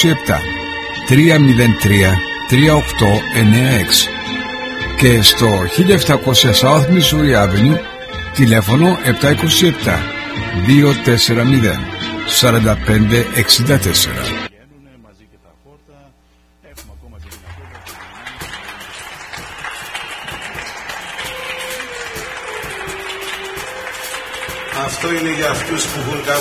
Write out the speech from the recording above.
303 3896 και στο 1700 South Missouri Avenue τηλέφωνο 727 240 4564. Αυτό είναι για αυτούς που έχουν